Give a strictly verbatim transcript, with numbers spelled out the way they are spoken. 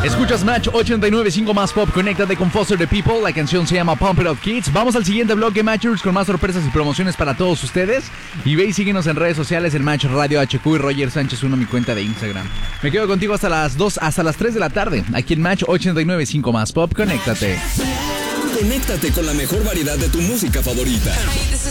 Escuchas Match ochenta y nueve punto cinco más Pop. Conéctate con Foster the People. La canción se llama Pump It Up Kids. Vamos al siguiente bloque, Matchers, con más sorpresas y promociones para todos ustedes. Y ve y síguenos en redes sociales, en Match Radio H Q y Roger Sánchez uno, mi cuenta de Instagram. Me quedo contigo hasta las dos, hasta las tres de la tarde. Aquí en Match ochenta y nueve punto cinco más Pop. Conéctate. Conéctate con la mejor variedad de tu música favorita. Hi, this is